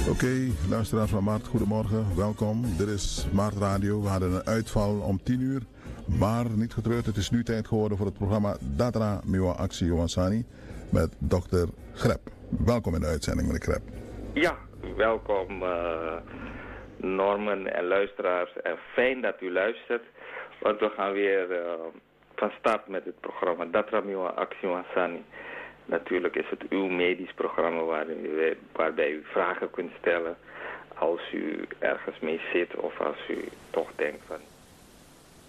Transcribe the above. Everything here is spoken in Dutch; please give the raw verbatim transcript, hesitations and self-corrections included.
Oké, okay, luisteraars van Maart, goedemorgen, welkom. Dit is Maart Radio. We hadden een uitval om tien uur, maar niet getreurd. Het is nu tijd geworden voor het programma Datra Miwa Actie Johansani met dokter Grep. Welkom in de uitzending, meneer Grep. Ja, welkom uh, Norman en luisteraars. En fijn dat u luistert, want we gaan weer uh, van start met het programma Datra Miwa Actie Johansani. Natuurlijk is het uw medisch programma waarin u, waarbij u vragen kunt stellen als u ergens mee zit of als u toch denkt van